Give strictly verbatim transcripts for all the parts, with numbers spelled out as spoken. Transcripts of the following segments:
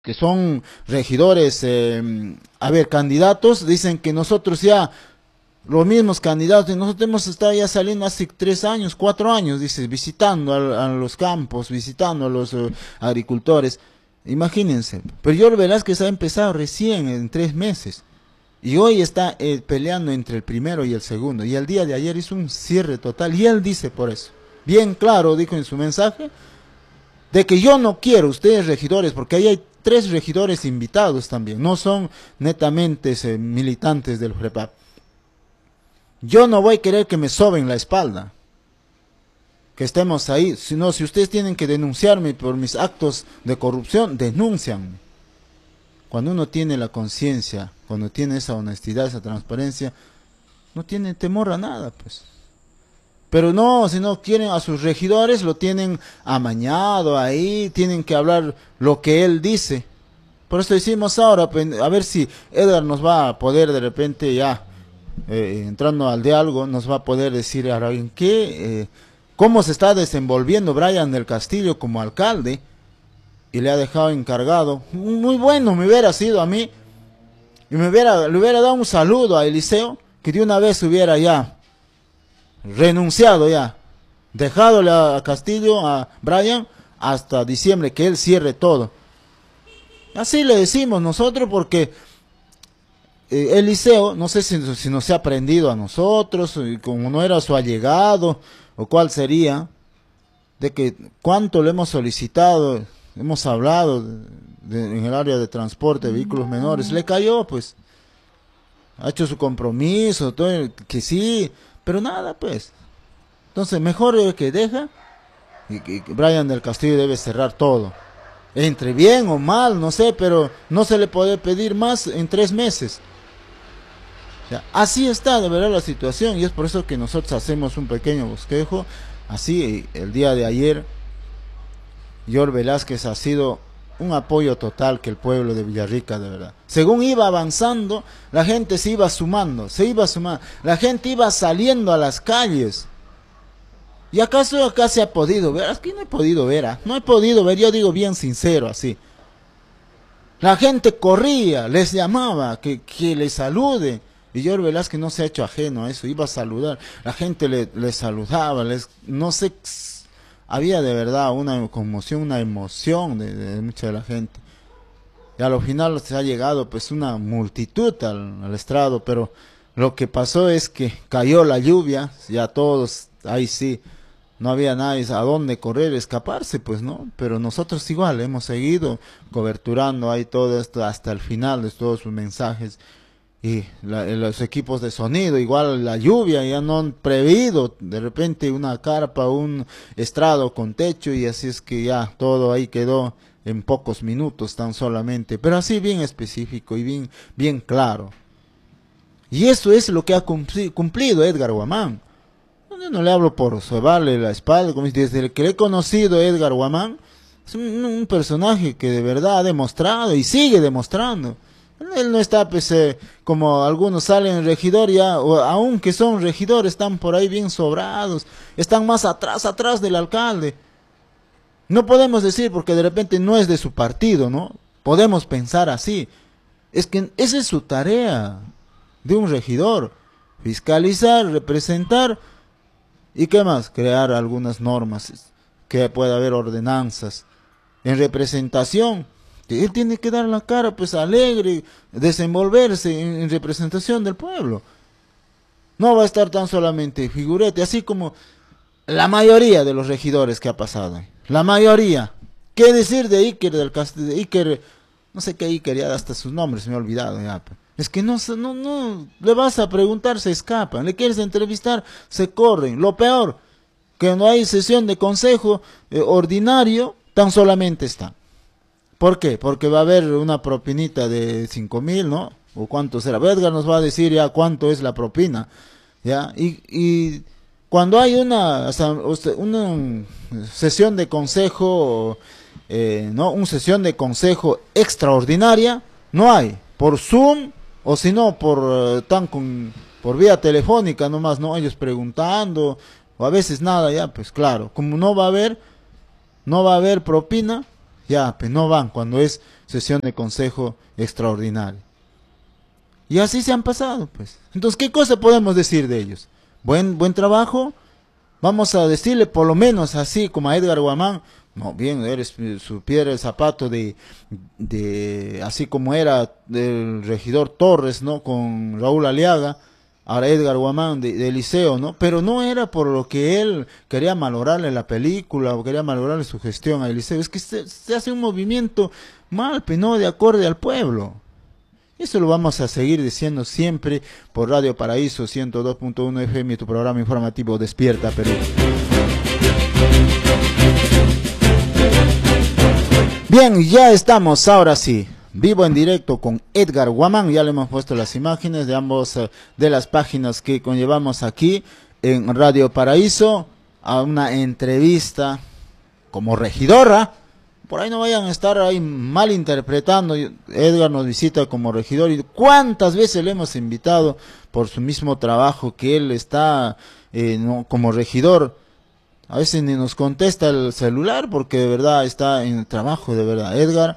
que son regidores, eh, a ver, candidatos, dicen que nosotros ya, los mismos candidatos, nosotros hemos estado ya saliendo hace tres años, cuatro años, dice, visitando a, a los campos, visitando a los uh, agricultores. Imagínense, pero George Velázquez ha empezado recién en tres meses. Y hoy está eh, peleando entre el primero y el segundo. Y el día de ayer hizo un cierre total. Y él dice por eso, bien claro, dijo en su mensaje, de que yo no quiero, ustedes regidores, porque ahí hay tres regidores invitados también, no son netamente eh, militantes del FREPAP. Yo no voy a querer que me soben la espalda, que estemos ahí, sino si ustedes tienen que denunciarme por mis actos de corrupción, denúncianme. Cuando uno tiene la conciencia, cuando tiene esa honestidad, esa transparencia, no tiene temor a nada, pues. Pero no, si no quieren a sus regidores, lo tienen amañado ahí, tienen que hablar lo que él dice. Por eso decimos ahora, a ver si Edgar nos va a poder de repente ya, eh, entrando al diálogo, nos va a poder decir ahora en qué, eh, cómo se está desenvolviendo Brian del Castillo como alcalde, y le ha dejado encargado. Muy bueno me hubiera sido a mí, y me hubiera, le hubiera dado un saludo a Eliseo, que de una vez hubiera ya renunciado ya, dejadole a Castillo, a Brian, hasta diciembre, que él cierre todo. Así le decimos nosotros, porque eh, Eliseo, no sé si, si nos ha aprendido a nosotros, y como no era su allegado, o cuál sería, de que cuánto le hemos solicitado, hemos hablado de, de, en el área de transporte de vehículos menores, le cayó, pues, ha hecho su compromiso, todo, que sí, pero nada, pues. Entonces, mejor que deja, y que Brian del Castillo debe cerrar todo. Entre bien o mal, no sé, pero no se le puede pedir más en tres meses. O sea, así está de verdad la situación, y es por eso que nosotros hacemos un pequeño bosquejo. Así, el día de ayer, George Velázquez ha sido un apoyo total que el pueblo de Villarrica, de verdad. Según iba avanzando, la gente se iba sumando, se iba sumando, la gente iba saliendo a las calles. ¿Y acaso acá se ha podido ver? Es que no he podido ver, ¿eh? No he podido ver, yo digo bien sincero, así. La gente corría, les llamaba, que, que les salude. Y George Velázquez no se ha hecho ajeno a eso, iba a saludar. La gente le, le saludaba, les, no sé, había de verdad una conmoción, una emoción de, de mucha de la gente. Y a lo final se ha llegado pues una multitud al, al estrado, pero lo que pasó es que cayó la lluvia, ya todos, ahí sí, no había nadie a dónde correr, escaparse, pues, ¿no? Pero nosotros igual hemos seguido coberturando ahí todo esto hasta el final de todos sus mensajes. Y la, los equipos de sonido, igual la lluvia, ya no han previsto de repente una carpa, un estrado con techo, y así es que ya todo ahí quedó en pocos minutos tan solamente, pero así bien específico y bien, bien claro. Y eso es lo que ha cumplido Edgar Guamán. Yo no le hablo por sobarle la espalda, como desde que le he conocido a Edgar Guamán, es un, un personaje que de verdad ha demostrado y sigue demostrando. Él no está, pues, eh, como algunos salen regidor ya, o aunque son regidores, están por ahí bien sobrados, están más atrás, atrás del alcalde. No podemos decir porque de repente no es de su partido, ¿no? Podemos pensar así. Es que esa es su tarea de un regidor, fiscalizar, representar, y qué más, crear algunas normas, que pueda haber ordenanzas. En representación, él tiene que dar la cara, pues, alegre, desenvolverse en, en representación del pueblo. No va a estar tan solamente figurete, así como la mayoría de los regidores que ha pasado. La mayoría. ¿Qué decir de Iker del Castillo? De Iker, no sé qué Iker, ya hasta sus nombres me he olvidado ya. Es que no, no, no, le vas a preguntar, se escapan. Le quieres entrevistar, se corren. Lo peor, que no hay sesión de consejo eh, ordinario, tan solamente está. ¿Por qué? Porque va a haber una propinita de cinco mil, ¿no? ¿O cuánto será? Edgar nos va a decir ya cuánto es la propina, ¿ya? Y, y cuando hay una, una sesión de consejo, eh, ¿no? Una sesión de consejo extraordinaria, no hay. Por Zoom, o si no, por, uh, tan con, por vía telefónica nomás, ¿no? Ellos preguntando, o a veces nada ya, pues claro. Como no va a haber, no va a haber propina, ya, pues no van cuando es sesión de consejo extraordinario. Y así se han pasado, pues. Entonces, ¿qué cosa podemos decir de ellos? Buen, buen trabajo. Vamos a decirle por lo menos así como a Edgar Guamán, no, bien, eres su piedra el zapato de, de, así como era del regidor Torres, ¿no? Con Raúl Aliaga, ahora Edgar Guamán de, de Liceo, ¿no? Pero no era por lo que él quería malograrle la película o quería malograrle su gestión a Eliseo, es que se, se hace un movimiento mal, pero no de acorde al pueblo. Eso lo vamos a seguir diciendo siempre por Radio Paraíso ciento dos punto uno F M, tu programa informativo Despierta Perú. Bien, ya estamos ahora sí, vivo en directo con Edgar Guamán. Ya le hemos puesto las imágenes de ambos uh, de las páginas que conllevamos aquí en Radio Paraíso a una entrevista como regidora. Por ahí no vayan a estar ahí malinterpretando. Edgar nos visita como regidor y cuántas veces le hemos invitado por su mismo trabajo que él está eh, no, como regidor. A veces ni nos contesta el celular porque de verdad está en el trabajo, de verdad. Edgar,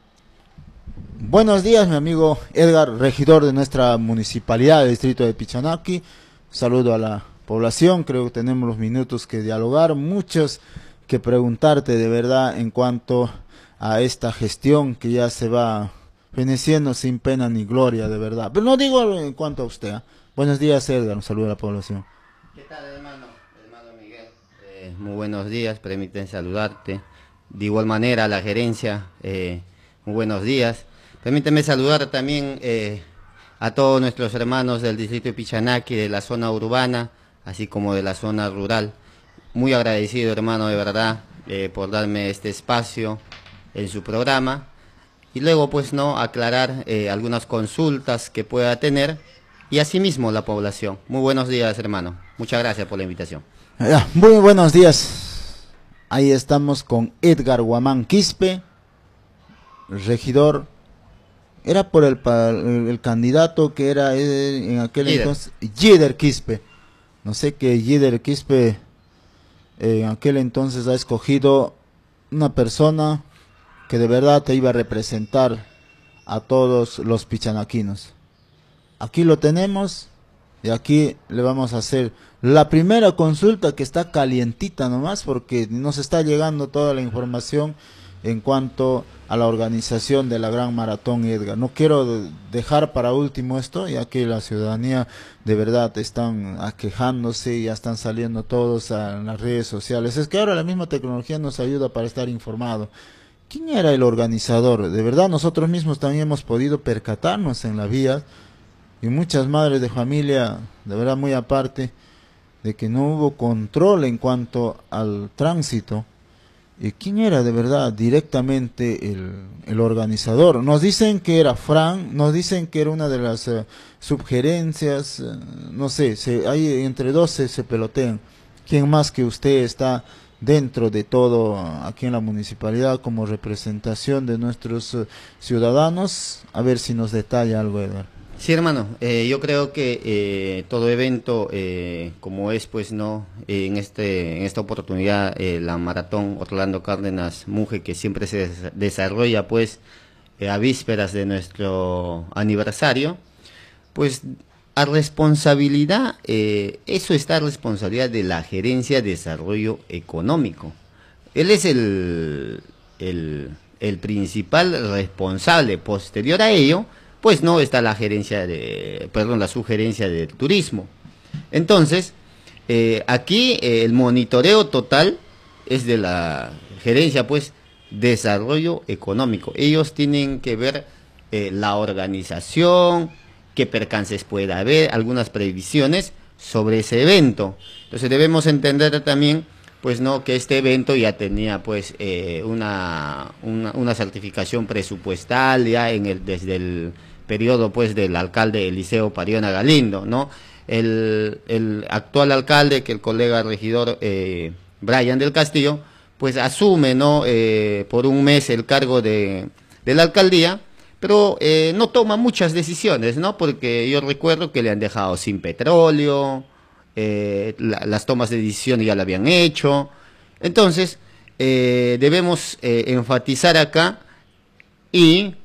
buenos días mi amigo Edgar, regidor de nuestra municipalidad del distrito de Pichanaki. Saludo a la población, creo que tenemos los minutos que dialogar, muchos que preguntarte de verdad en cuanto a esta gestión que ya se va feneciendo sin pena ni gloria, de verdad. Pero no digo en cuanto a usted. ¿eh? Buenos días, Edgar, un saludo a la población. ¿Qué tal, hermano? Hermano Miguel. Eh, muy buenos días, permiten saludarte. De igual manera, a la gerencia, eh, muy buenos días. Permíteme saludar también eh, a todos nuestros hermanos del distrito de Pichanaki, de la zona urbana, así como de la zona rural. Muy agradecido, hermano, de verdad, eh, por darme este espacio en su programa. Y luego, pues, no, aclarar eh, algunas consultas que pueda tener y asimismo la población. Muy buenos días, hermano. Muchas gracias por la invitación. Ya, muy buenos días. Ahí estamos con Edgar Guamán Quispe, regidor. Era por el, el, el candidato que era eh, en aquel Gider. entonces, Gider Quispe. No sé qué Gider Quispe... en aquel entonces ha escogido una persona que de verdad te iba a representar a todos los pichanaquinos. Aquí lo tenemos y aquí le vamos a hacer la primera consulta que está calientita nomás porque nos está llegando toda la información en cuanto a la organización de la Gran Maratón, Edgar. No quiero dejar para último esto, ya que la ciudadanía de verdad están aquejándose y ya están saliendo todos a las redes sociales. Es que ahora la misma tecnología nos ayuda para estar informado. ¿Quién era el organizador? De verdad nosotros mismos también hemos podido percatarnos en la vía y muchas madres de familia, de verdad muy aparte, de que no hubo control en cuanto al tránsito. ¿Y quién era de verdad directamente el, el organizador? Nos dicen que era Fran, nos dicen que era una de las uh, subgerencias, uh, no sé, se, hay entre dos se, se pelotean. ¿Quién más que usted está dentro de todo uh, aquí en la municipalidad como representación de nuestros uh, ciudadanos? A ver si nos detalla algo, Edgar. Sí, hermano, eh, yo creo que eh, todo evento, eh, como es, pues, no, eh, en este en esta oportunidad, eh, la Maratón Orlando Cárdenas Muge, que siempre se des desarrolla, pues, eh, a vísperas de nuestro aniversario, pues, a responsabilidad, eh, eso está a responsabilidad de la Gerencia de Desarrollo Económico. Él es el, el, el principal responsable. Posterior a ello, pues no está la gerencia de, perdón, la subgerencia de turismo. Entonces, eh, aquí eh, el monitoreo total es de la gerencia, pues, desarrollo económico. Ellos tienen que ver eh, la organización, qué percances puede haber, algunas previsiones sobre ese evento. Entonces debemos entender también, pues, no, que este evento ya tenía, pues, eh, una, una, una certificación presupuestal ya en el, desde el periodo, pues, del alcalde Eliseo Pariona Galindo, ¿no? El, el actual alcalde, que el colega regidor eh, Brian del Castillo, pues asume, ¿no? Eh, por un mes el cargo de, de la alcaldía, pero eh, no toma muchas decisiones, ¿no? Porque yo recuerdo que le han dejado sin petróleo, eh, la, las tomas de decisión ya la habían hecho. Entonces, eh, debemos eh, enfatizar acá y